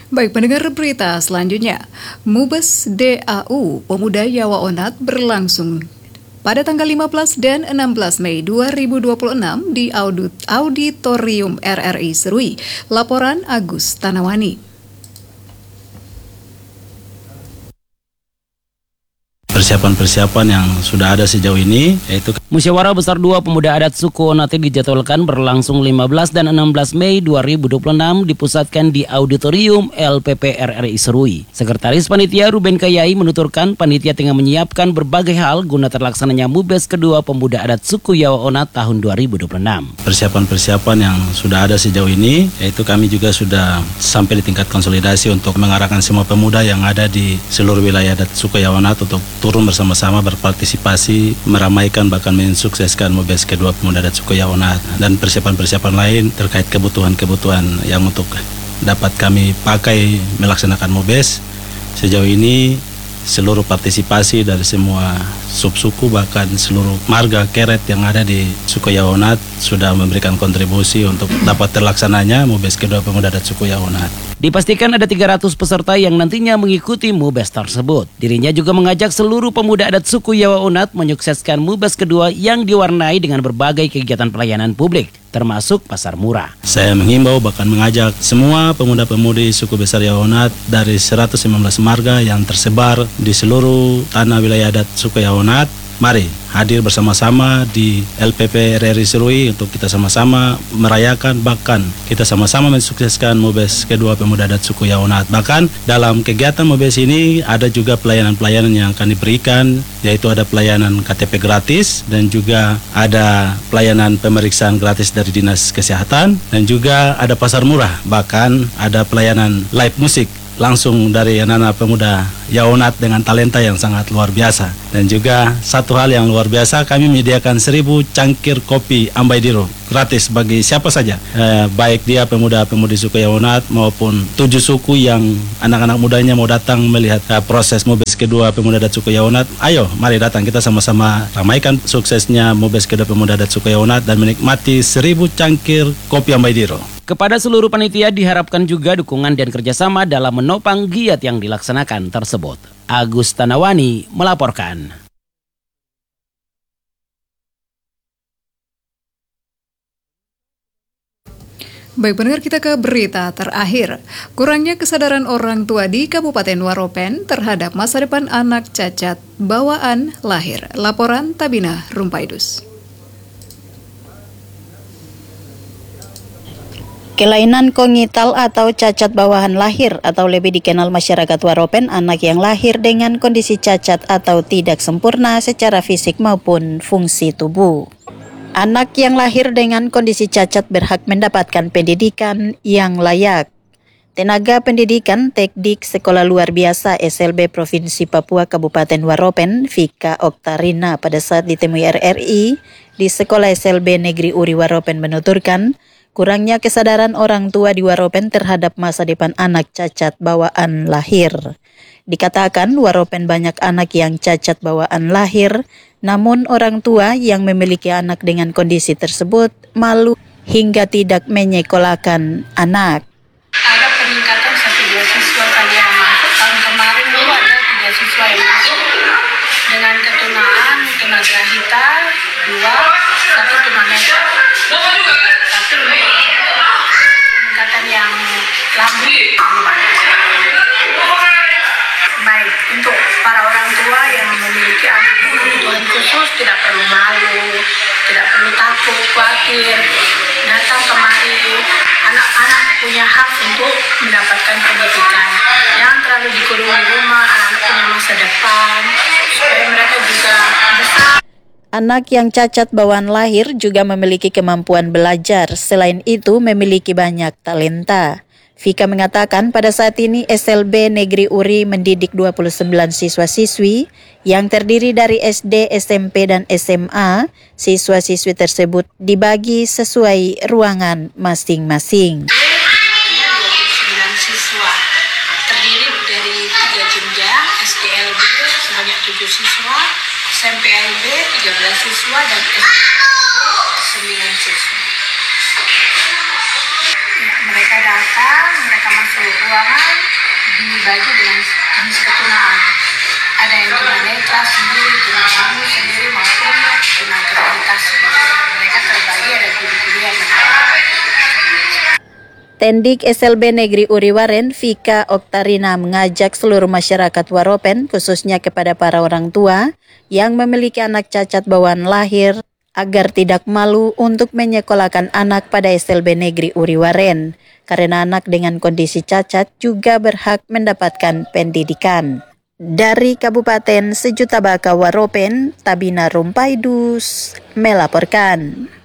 Baik, pendengar berita selanjutnya, Mubes DAU Pemuda Yawa Onat berlangsung pada tanggal 15 dan 16 Mei 2026 di Auditorium RRI Serui. Laporan Agus Tanawani. Persiapan-persiapan yang sudah ada sejauh ini yaitu Musyawarah Besar 2 Pemuda Adat Suku Onat dijadwalkan berlangsung 15 dan 16 Mei 2026 dipusatkan di Auditorium LPP RRI Serui. Sekretaris Panitia Ruben Kayai menuturkan panitia tengah menyiapkan berbagai hal guna terlaksananya Mubes kedua Pemuda Adat Suku Yawa Onat tahun 2026. Persiapan-persiapan yang sudah ada sejauh ini yaitu kami juga sudah sampai di tingkat konsolidasi untuk mengarahkan semua pemuda yang ada di seluruh wilayah adat suku Yawa Onat untuk turun bersama-sama berpartisipasi, meramaikan bahkan mensukseskan Mubes kedua Pemuda Adat Suku Yawa Onat dan persiapan-persiapan lain terkait kebutuhan-kebutuhan yang untuk dapat kami pakai melaksanakan Mubes. Sejauh ini seluruh partisipasi dari semua subsuku bahkan seluruh marga keret yang ada di suku Yawa Onat sudah memberikan kontribusi untuk dapat terlaksananya Mubes kedua Pemuda Adat Suku Yawa Onat. Dipastikan ada 300 peserta yang nantinya mengikuti Mubes tersebut. Dirinya juga mengajak seluruh pemuda adat suku Yawa Onat menyukseskan Mubes kedua yang diwarnai dengan berbagai kegiatan pelayanan publik, termasuk pasar murah. Saya menghimbau bahkan mengajak semua pemuda-pemudi suku besar Yawa Onat dari 119 marga yang tersebar di seluruh tanah wilayah adat suku Yawa Onat. Mari hadir bersama-sama di LPP RRI Serui untuk kita sama-sama merayakan bahkan kita sama-sama mensukseskan Mubes kedua Pemuda Adat Suku Yawa Onat. Bahkan dalam kegiatan Mubes ini ada juga pelayanan-pelayanan yang akan diberikan, yaitu ada pelayanan KTP gratis dan juga ada pelayanan pemeriksaan gratis dari Dinas Kesehatan dan juga ada pasar murah, bahkan ada pelayanan live musik langsung dari anak-anak pemuda Yawa Onat dengan talenta yang sangat luar biasa. Dan juga satu hal yang luar biasa, kami menyediakan 1000 cangkir kopi Ambaidiro gratis bagi siapa saja, baik dia pemuda-pemudi suku Yawa Onat maupun 7 suku yang anak-anak mudanya mau datang melihat proses Mubes kedua Pemuda Adat Suku Yawa Onat. Ayo, mari datang kita sama-sama ramaikan suksesnya Mubes kedua Pemuda Adat Suku Yawa Onat dan menikmati 1000 cangkir kopi Ambaidiro. Kepada seluruh panitia diharapkan juga dukungan dan kerjasama dalam menopang giat yang dilaksanakan tersebut. Agus Tanawani melaporkan. Baik, pendengar, kita ke berita terakhir. Kurangnya kesadaran orang tua di Kabupaten Waropen terhadap masa depan anak cacat bawaan lahir. Laporan Tabina Rumpaidus. Kelainan kongnital atau cacat bawaan lahir atau lebih dikenal masyarakat Waropen anak yang lahir dengan kondisi cacat atau tidak sempurna secara fisik maupun fungsi tubuh. Anak yang lahir dengan kondisi cacat berhak mendapatkan pendidikan yang layak. Tenaga Pendidikan Teknik Sekolah Luar Biasa SLB Provinsi Papua Kabupaten Waropen, Vika Oktarina, pada saat ditemui RRI di Sekolah SLB Negeri Uri Waropen menuturkan, kurangnya kesadaran orang tua di Waropen terhadap masa depan anak cacat bawaan lahir. Dikatakan Waropen banyak anak yang cacat bawaan lahir, namun orang tua yang memiliki anak dengan kondisi tersebut malu hingga tidak menyekolahkan anak. Ada peningkatan 1-2 siswa saja yang masuk. Tahun kemarin dulu ada 3 siswa yang masuk dengan ketunaan, tunagrahita 2, 1 tunanetra. Tapi peningkatan yang lambat. Baik, untuk para orang tua yang memiliki anak kebutuhan khusus tidak perlu malu, tidak perlu takut, khawatir. Datang kemari, anak-anak punya hak untuk mendapatkan pendidikan. Jangan terlalu dikurung di rumah, anak-anak punya masa depan, supaya mereka juga besar. Anak yang cacat bawaan lahir juga memiliki kemampuan belajar, selain itu memiliki banyak talenta. Vika mengatakan pada saat ini SLB Negeri Uri mendidik 29 siswa-siswi yang terdiri dari SD, SMP, dan SMA. Siswa-siswi tersebut dibagi sesuai ruangan masing-masing. 29 siswa terdiri dari 3 jenjang, SDLB sebanyak 7 siswa, SMPLB 13 siswa, dan SD 9 siswa. Mereka datang, mereka masuk ruangan, dibagi dengan jenis ketunaan. Ada yang tunanetra sendiri, tunarungu sendiri maupun tunagreditas sendiri. Mereka terbagi ada guru-guru yang Tendik SLB Negeri Uriwaren, Vika Oktarina, mengajak seluruh masyarakat Waropen, khususnya kepada para orang tua yang memiliki anak cacat bawaan lahir, agar tidak malu untuk menyekolahkan anak pada SLB Negeri Uriwaren, karena anak dengan kondisi cacat juga berhak mendapatkan pendidikan. Dari Kabupaten Sejuta Baka Waropen, Tabina Rumpaidus melaporkan.